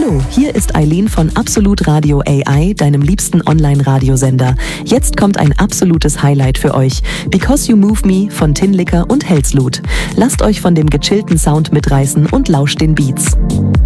Hallo, hier ist Eileen von Absolut Radio AI, deinem liebsten Online-Radiosender. Jetzt kommt ein absolutes Highlight für euch. Because You Move Me von Tin Licker und Helsloot. Lasst euch von dem gechillten Sound mitreißen und lauscht den Beats.